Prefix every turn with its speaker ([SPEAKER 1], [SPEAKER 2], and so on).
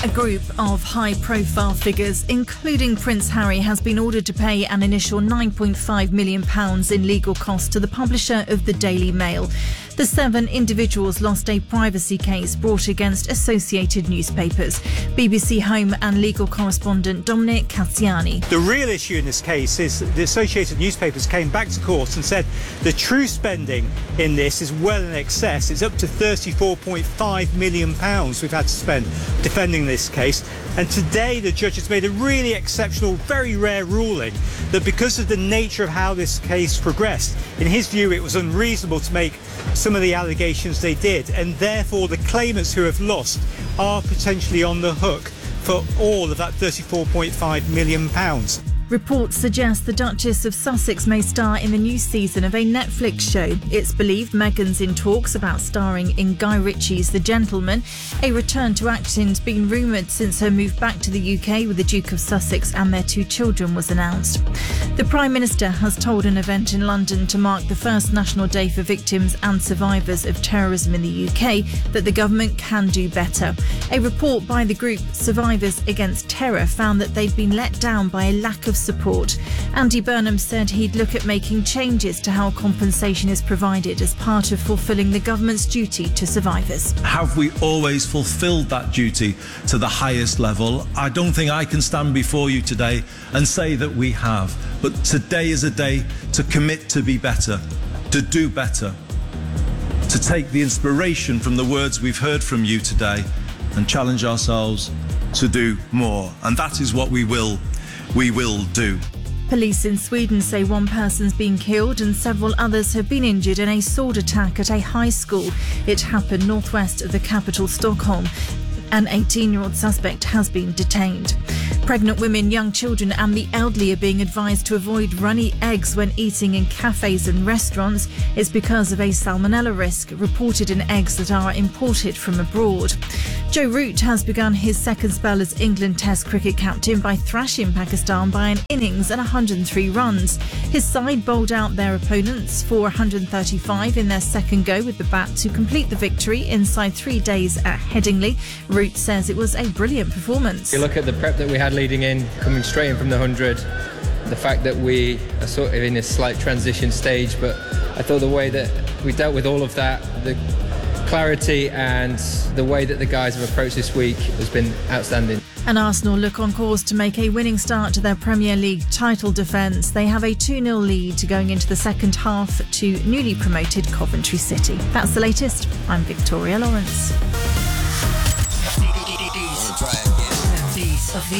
[SPEAKER 1] A group of high-profile figures, including Prince Harry, has been ordered to pay an initial £9.5 million in legal costs to the publisher of the Daily Mail. The 7 individuals lost a privacy case brought against associated newspapers. BBC Home and legal correspondent Dominic Cassiani.
[SPEAKER 2] The real issue in this case is the associated newspapers came back to court and said the true spending in this is well in excess. It's up to £34.5 million we've had to spend defending this case. And today the judge has made a really exceptional, very rare ruling that because of the nature of how this case progressed, in his view it was unreasonable to make some of the allegations they did, and therefore the claimants who have lost are potentially on the hook for all of that £34.5 million.
[SPEAKER 1] Reports suggest the Duchess of Sussex may star in the new season of a Netflix show. It's believed Meghan's in talks about starring in Guy Ritchie's The Gentleman. A return to acting's been rumoured since her move back to the UK with the Duke of Sussex and their 2 children was announced. The Prime Minister has told an event in London to mark the first National Day for victims and survivors of terrorism in the UK that the government can do better. A report by the group Survivors Against Terror found that they'd been let down by a lack of support. Andy Burnham said he'd look at making changes to how compensation is provided as part of fulfilling the government's duty to survivors.
[SPEAKER 3] Have we always fulfilled that duty to the highest level? I don't think I can stand before you today and say that we have. But today is a day to commit to be better, to do better, to take the inspiration from the words we've heard from you today and challenge ourselves to do more. And that is what we will do.
[SPEAKER 1] Police in Sweden say 1 person's been killed and several others have been injured in a sword attack at a high school. It happened northwest of the capital, Stockholm. An 18-year-old suspect has been detained. Pregnant women, young children and the elderly are being advised to avoid runny eggs when eating in cafes and restaurants. It's because of a salmonella risk reported in eggs that are imported from abroad. Joe Root has begun his second spell as England Test cricket captain by thrashing Pakistan by an innings and 103 runs. His side bowled out their opponents for 135 in their second go with the bat to complete the victory inside 3 days at Headingley. Root says it was a brilliant performance.
[SPEAKER 4] You look at the prep that we had leading in, coming straight in from the 100, the fact that we are sort of in a slight transition stage, but I thought the way that we dealt with all of that, the clarity and the way that the guys have approached this week has been outstanding.
[SPEAKER 1] And Arsenal look on course to make a winning start to their Premier League title defence. They have a 2-0 lead going into the second half to newly promoted Coventry City. That's the latest. I'm Victoria Lawrence.